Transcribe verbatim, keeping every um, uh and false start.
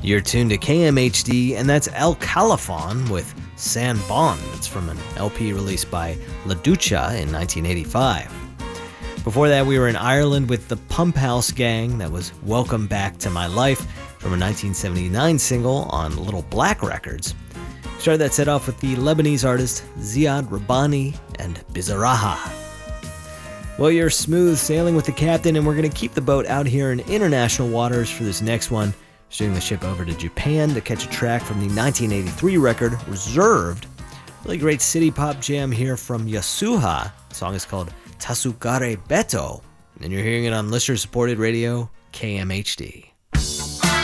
You're tuned to K M H D, and that's El Califon with San Bon. It's from an L P released by La Ducha in nineteen eighty-five. Before that, we were in Ireland with the Pump House Gang. That was Welcome Back to My Life from a nineteen seventy-nine single on Little Black Records. Started that set off with the Lebanese artist Ziad Rabbani and Bizarraha. Well, you're smooth sailing with the captain, and we're going to keep the boat out here in international waters for this next one. Steering the ship over to Japan to catch a track from the nineteen eighty-three record, Reserved. Really great city pop jam here from Yasuha. The song is called Tasukare Beto, and you're hearing it on listener-supported radio, K M H D.